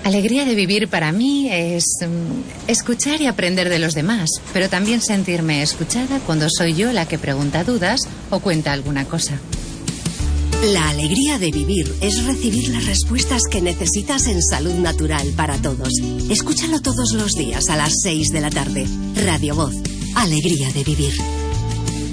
Alegría de vivir para mí es escuchar y aprender de los demás, pero también sentirme escuchada cuando soy yo la que pregunta dudas o cuenta alguna cosa. La alegría de vivir es recibir las respuestas que necesitas en Salud Natural para Todos. Escúchalo todos los días a las 6 de la tarde. Radio Voz. Alegría de vivir.